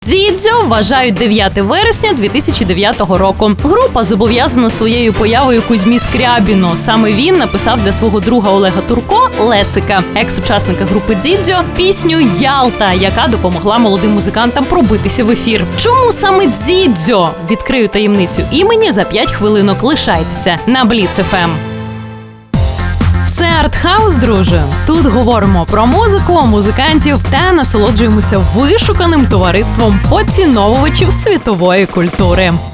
Дзідзьо вважають 9 вересня 2009 року. Група зобов'язана своєю появою Кузьмі Скрябіну. Саме він написав для свого друга Олега Турко Лесика, екс-учасника групи Дзідзьо, пісню «Ялта», яка допомогла молодим музикантам пробитися в ефір. Чому саме Дзідзьо? Відкрию таємницю імені за 5 хвилинок. Лишайтеся на Бліц ФМ. Це артхаус, друже. Тут говоримо про музику, музикантів та насолоджуємося вишуканим товариством поціновувачів світової культури.